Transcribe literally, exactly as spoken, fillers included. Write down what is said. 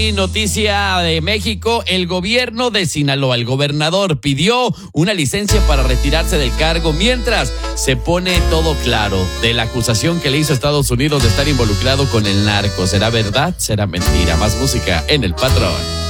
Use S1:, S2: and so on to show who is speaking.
S1: Noticia de México, el gobierno de Sinaloa, el gobernador pidió una licencia para retirarse del cargo mientras se pone todo claro de la acusación que le hizo Estados Unidos de estar involucrado con el narco. ¿Será verdad? ¿Será mentira? Más música en El Patrón.